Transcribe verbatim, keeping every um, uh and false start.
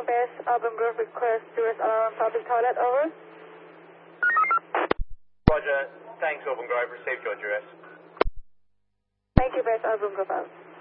morning, base. Auburn Grove request tourist alarm public toilet, over. Roger. Thanks, Auburn Grove. Received your address. Thank you, base. Auburn Grove out.